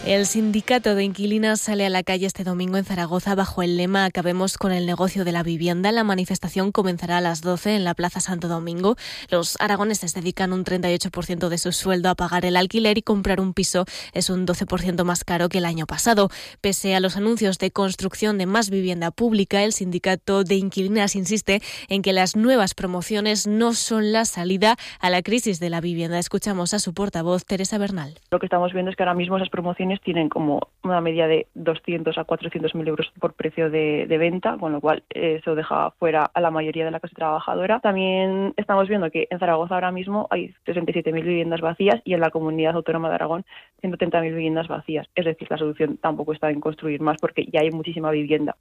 El sindicato de inquilinas sale a la calle este domingo en Zaragoza bajo el lema "Acabemos con el negocio de la vivienda". La manifestación comenzará a las 12 en la Plaza Santo Domingo. Los aragoneses dedican un 38% de su sueldo a pagar el alquiler y comprar un piso es un 12% más caro que el año pasado. Pese a los anuncios de construcción de más vivienda pública, el sindicato de inquilinas insiste en que las nuevas promociones no son la salida a la crisis de la vivienda. Escuchamos a su portavoz, Teresa Bernal. Lo que estamos viendo es que ahora mismo esas promociones tienen como una media de 200 a 400.000 euros por precio de venta, con lo cual eso deja fuera a la mayoría de la clase trabajadora. También estamos viendo que en Zaragoza ahora mismo hay 67.000 viviendas vacías y en la Comunidad Autónoma de Aragón 130.000 viviendas vacías. Es decir, la solución tampoco está en construir más porque ya hay muchísima vivienda.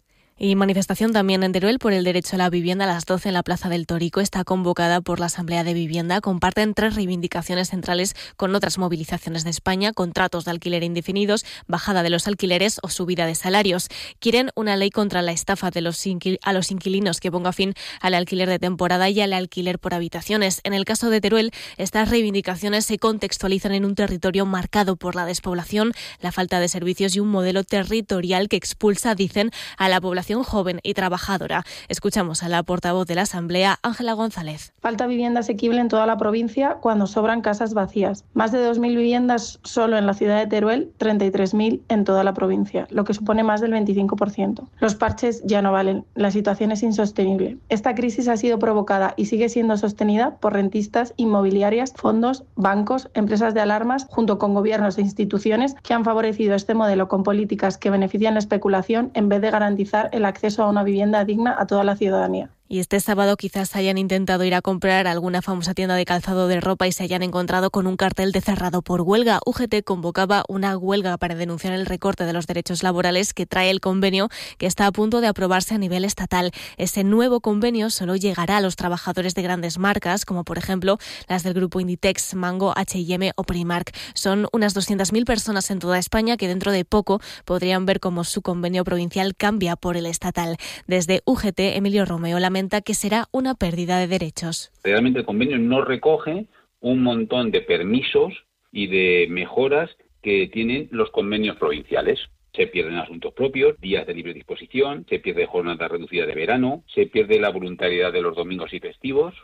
Y manifestación también en Teruel por el derecho a la vivienda a las 12 en la Plaza del Torico. Está convocada por la Asamblea de Vivienda. Comparten 3 reivindicaciones centrales con otras movilizaciones de España: contratos de alquiler indefinidos, bajada de los alquileres o subida de salarios. Quieren una ley contra la estafa a los inquilinos que ponga fin al alquiler de temporada y al alquiler por habitaciones. En el caso de Teruel, estas reivindicaciones se contextualizan en un territorio marcado por la despoblación, la falta de servicios y un modelo territorial que expulsa, dicen, a la población joven y trabajadora. Escuchamos a la portavoz de la Asamblea, Ángela González. Falta vivienda asequible en toda la provincia cuando sobran casas vacías. Más de 2.000 viviendas solo en la ciudad de Teruel, 33.000 en toda la provincia, lo que supone más del 25%. Los parches ya no valen. La situación es insostenible. Esta crisis ha sido provocada y sigue siendo sostenida por rentistas, inmobiliarias, fondos, bancos, empresas de alarmas, junto con gobiernos e instituciones que han favorecido este modelo con políticas que benefician la especulación en vez de garantizar el acceso a una vivienda digna a toda la ciudadanía. Y este sábado quizás hayan intentado ir a comprar a alguna famosa tienda de calzado de ropa y se hayan encontrado con un cartel de cerrado por huelga. UGT convocaba una huelga para denunciar el recorte de los derechos laborales que trae el convenio, que está a punto de aprobarse a nivel estatal. Ese nuevo convenio solo llegará a los trabajadores de grandes marcas, como por ejemplo las del grupo Inditex, Mango, H&M o Primark. Son unas 200.000 personas en toda España que dentro de poco podrían ver cómo su convenio provincial cambia por el estatal. Desde UGT, Emilio Romeo lamenta que será una pérdida de derechos. Realmente el convenio no recoge un montón de permisos y de mejoras que tienen los convenios provinciales. Se pierden asuntos propios, días de libre disposición, se pierde jornada reducida de verano, se pierde la voluntariedad de los domingos y festivos.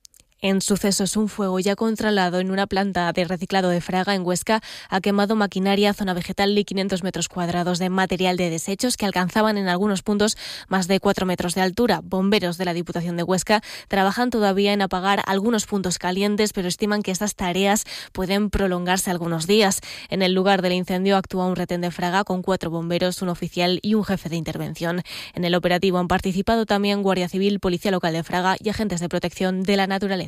En sucesos, un fuego ya controlado en una planta de reciclado de Fraga, en Huesca, ha quemado maquinaria, zona vegetal y 500 metros cuadrados de material de desechos que alcanzaban en algunos puntos más de 4 metros de altura. Bomberos de la Diputación de Huesca trabajan todavía en apagar algunos puntos calientes, pero estiman que estas tareas pueden prolongarse algunos días. En el lugar del incendio actúa un retén de Fraga con 4 bomberos, un oficial y un jefe de intervención. En el operativo han participado también Guardia Civil, Policía Local de Fraga y agentes de protección de la naturaleza.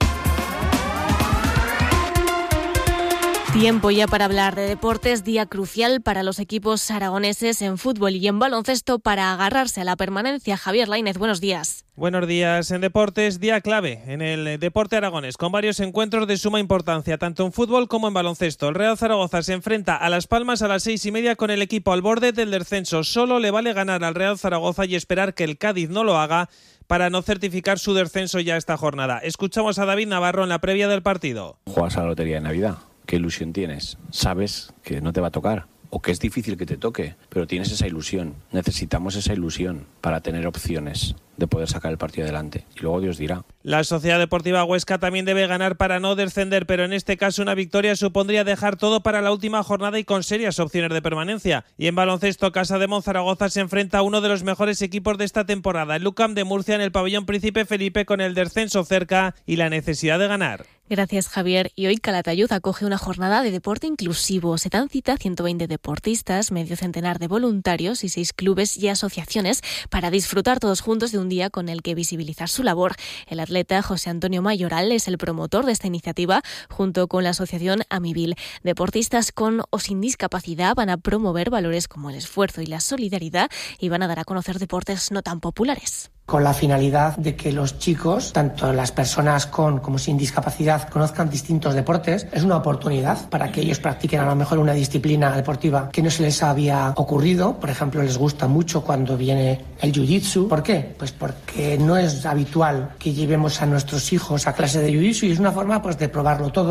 Tiempo ya para hablar de deportes, día crucial para los equipos aragoneses en fútbol y en baloncesto para agarrarse a la permanencia. Javier Lainez, buenos días. Buenos días. En deportes, día clave en el deporte aragonés, con varios encuentros de suma importancia, tanto en fútbol como en baloncesto. El Real Zaragoza se enfrenta a Las Palmas a las 6:30 con el equipo al borde del descenso. Solo le vale ganar al Real Zaragoza y esperar que el Cádiz no lo haga para no certificar su descenso ya esta jornada. Escuchamos a David Navarro en la previa del partido. Juegas a la lotería de Navidad. ¿Qué ilusión tienes? Sabes que no te va a tocar o que es difícil que te toque, pero tienes esa ilusión. Necesitamos esa ilusión para tener opciones de poder sacar el partido adelante. Y luego Dios dirá. La Sociedad Deportiva Huesca también debe ganar para no descender, pero en este caso una victoria supondría dejar todo para la última jornada y con serias opciones de permanencia. Y en baloncesto, Casa de Monzaragoza se enfrenta a uno de los mejores equipos de esta temporada, el UCAM de Murcia, en el pabellón Príncipe Felipe, con el descenso cerca y la necesidad de ganar. Gracias, Javier. Y hoy Calatayud acoge una jornada de deporte inclusivo. Se dan cita 120 deportistas, medio centenar de voluntarios y 6 clubes y asociaciones para disfrutar todos juntos de un día con el que visibilizar su labor. El atleta José Antonio Mayoral es el promotor de esta iniciativa junto con la asociación Amivil. Deportistas con o sin discapacidad van a promover valores como el esfuerzo y la solidaridad y van a dar a conocer deportes no tan populares. Con la finalidad de que los chicos, tanto las personas con como sin discapacidad, conozcan distintos deportes. Es una oportunidad para que ellos practiquen a lo mejor una disciplina deportiva que no se les había ocurrido. Por ejemplo, les gusta mucho cuando viene el jiu-jitsu. ¿Por qué? Pues porque no es habitual que llevemos a nuestros hijos a clase de jiu-jitsu y es una forma pues de probarlo todos.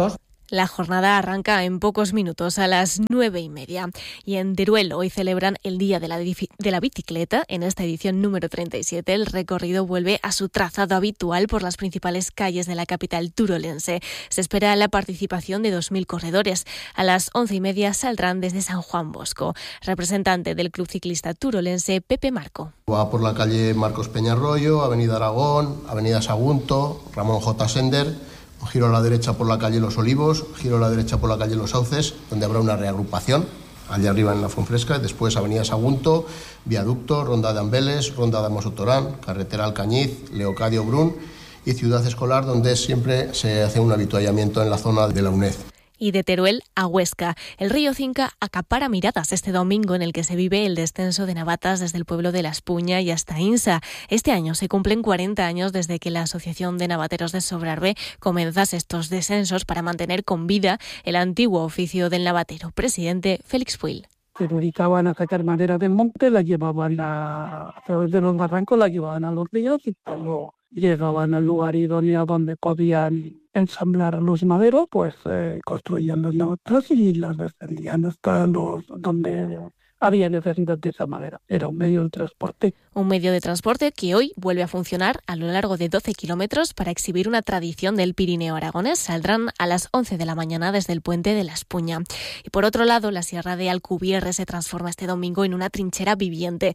La jornada arranca en pocos minutos, a las 9:30. Y en Teruel hoy celebran el Día de la Bicicleta. En esta edición número 37, el recorrido vuelve a su trazado habitual por las principales calles de la capital turolense. Se espera la participación de 2.000 corredores. A las 11:30 saldrán desde San Juan Bosco. Representante del Club Ciclista Turolense, Pepe Marco. Va por la calle Marcos Peñarroyo, Avenida Aragón, Avenida Sagunto, Ramón J. Sender. Un giro a la derecha por la calle Los Olivos, giro a la derecha por la calle Los Sauces, donde habrá una reagrupación, allá arriba en la Fuenfresca, después Avenida Sagunto, Viaducto, Ronda de Ambeles, Ronda de Amosotorán, Carretera Alcañiz, Leocadio Brun y Ciudad Escolar, donde siempre se hace un avituallamiento en la zona de la UNED. Y de Teruel a Huesca. El río Cinca acapara miradas este domingo, en el que se vive el descenso de navatas desde el pueblo de La Espuña y hasta Insa. Este año se cumplen 40 años desde que la Asociación de Navateros de Sobrarbe comenzase estos descensos para mantener con vida el antiguo oficio del navatero. Presidente Félix Puig. Se dedicaban a sacar madera del monte, la llevaban a través de los barrancos, la llevaban a los ríos y cuando llegaban al lugar idóneo donde podían ensamblar los maderos, pues construían las navatas y las descendían hasta donde había necesidad de esa madera. Era un medio de transporte. Un medio de transporte que hoy vuelve a funcionar a lo largo de 12 kilómetros para exhibir una tradición del Pirineo aragonés. Saldrán a las 11 de la mañana desde el puente de La Espuña. Y por otro lado, la Sierra de Alcubierre se transforma este domingo en una trinchera viviente.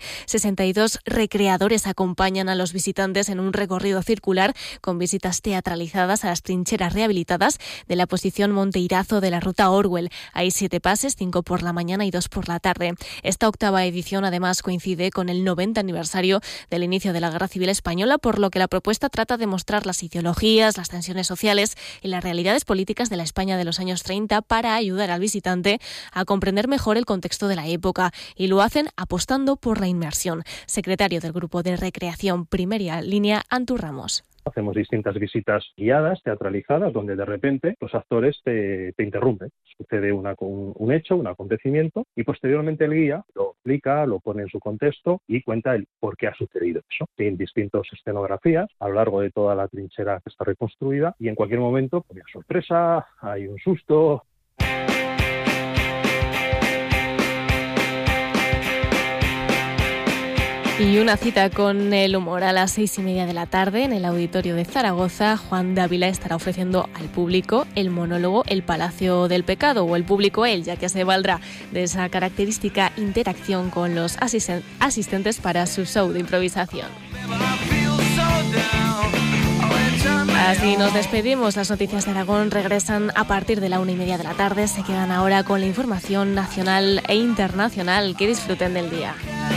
62 recreadores acompañan a los visitantes en un recorrido circular con visitas teatralizadas a las trincheras rehabilitadas de la posición Monteirazo de la ruta Orwell. Hay 7 pases, 5 por la mañana y 2 por la tarde. Esta octava edición además coincide con el 90 aniversario del inicio de la Guerra Civil Española, por lo que la propuesta trata de mostrar las ideologías, las tensiones sociales y las realidades políticas de la España de los años 30 para ayudar al visitante a comprender mejor el contexto de la época, y lo hacen apostando por la inmersión. Secretario del Grupo de Recreación Primera Línea, Antu Ramos. Hacemos distintas visitas guiadas, teatralizadas, donde de repente los actores te interrumpen. Sucede un hecho, un acontecimiento, y posteriormente el guía lo explica, lo pone en su contexto y cuenta el por qué ha sucedido eso. En distintas escenografías, a lo largo de toda la trinchera que está reconstruida, y en cualquier momento hay sorpresa, hay un susto. Y una cita con el humor a las 6:30 de la tarde en el Auditorio de Zaragoza. Juan Dávila estará ofreciendo al público el monólogo El Palacio del Pecado, o el público él, ya que se valdrá de esa característica interacción con los asistentes para su show de improvisación. Así nos despedimos. Las noticias de Aragón regresan a partir de la 1:30 de la tarde. Se quedan ahora con la información nacional e internacional. Que disfruten del día.